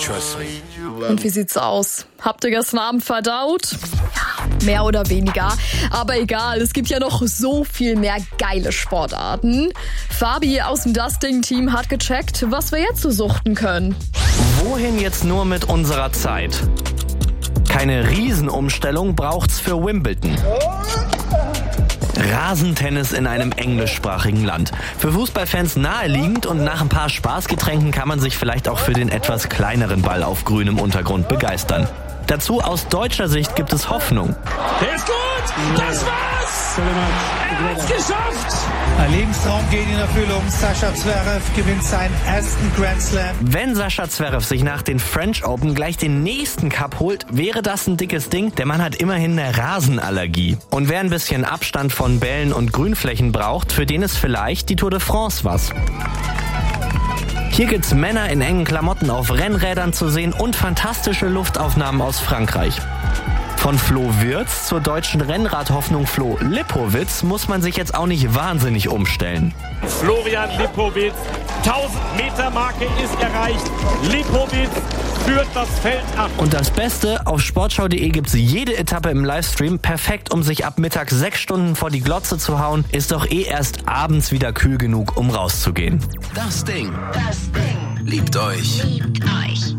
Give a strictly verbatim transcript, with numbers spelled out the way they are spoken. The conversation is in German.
Trust me. Und wie sieht's aus? Habt ihr gestern Abend verdaut? Ja, mehr oder weniger. Aber egal, es gibt ja noch so viel mehr geile Sportarten. Fabi aus dem Dusting-Team hat gecheckt, was wir jetzt so suchten können. Wohin jetzt nur mit unserer Zeit? Keine Riesenumstellung braucht's für Wimbledon. Rasentennis in einem englischsprachigen Land. Für Fußballfans naheliegend und nach ein paar Spaßgetränken kann man sich vielleicht auch für den etwas kleineren Ball auf grünem Untergrund begeistern. Dazu aus deutscher Sicht gibt es Hoffnung. Der ist gut! Das war's! Er hat's geschafft! Ein Lebenstraum geht in Erfüllung. Sascha Zverev gewinnt seinen ersten Grand Slam. Wenn Sascha Zverev sich nach den French Open gleich den nächsten Cup holt, wäre das ein dickes Ding. Der Mann hat immerhin eine Rasenallergie. Und wer ein bisschen Abstand von Bällen und Grünflächen braucht, für den ist vielleicht die Tour de France was. Hier gibt's Männer in engen Klamotten auf Rennrädern zu sehen und fantastische Luftaufnahmen aus Frankreich. Von Flo Wirtz zur deutschen Rennradhoffnung Flo Lippowitz muss man sich jetzt auch nicht wahnsinnig umstellen. Florian Lippowitz, tausend Meter Marke ist erreicht. Lippowitz führt das Feld ab. Und das Beste, auf sportschau punkt de gibt's jede Etappe im Livestream. Perfekt, um sich ab Mittag sechs Stunden vor die Glotze zu hauen. Ist doch eh erst abends wieder kühl genug, um rauszugehen. Das Ding. Das Ding. Liebt euch. Liebt euch.